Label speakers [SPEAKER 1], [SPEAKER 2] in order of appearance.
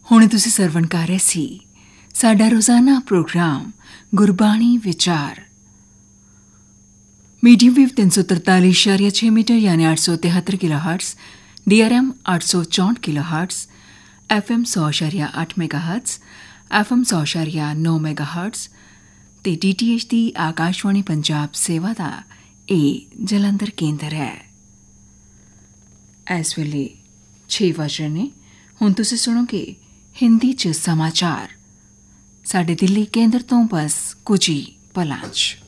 [SPEAKER 1] ਹੁਣ ਤੁਸੀਂ ਸਰਵਣ ਕਰ ਰਹੇ ਸੀ ਸਾਡਾ ਰੋਜ਼ਾਨਾ ਪ੍ਰੋਗਰਾਮ ਗੁਰਬਾਣੀ ਵਿਚਾਰ ਮੀਡੀਅਮ ਵੇਵ 343.6 ਮੀਟਰ ਯਾਨੀ 873 kilohertz, DRM 864 kilohertz, FM 100.8 ਮੈਗਾਹਰਟਜ਼, FM 100.9 ਮੈਗਾਹਰਟਜ਼ ਤੇ DTH ਦੀ ਆਕਾਸ਼ਵਾਣੀ ਪੰਜਾਬ ਸੇਵਾ ਦਾ ਇਹ ਜਲੰਧਰ ਕੇਂਦਰ ਹੈ। ਇਸ ਵੇਲੇ 6 ਵਜ ਰਹੇ ਨੇ। ਹੁਣ ਤੁਸੀਂ ਸੁਣੋਗੇ ਹਿੰਦੀ 'ਚ ਸਮਾਚਾਰ ਸਾਡੇ ਦਿੱਲੀ ਕੇਂਦਰ ਤੋਂ ਬਸ ਕੁਝ ਹੀ ਪਲਾਂ 'ਚ।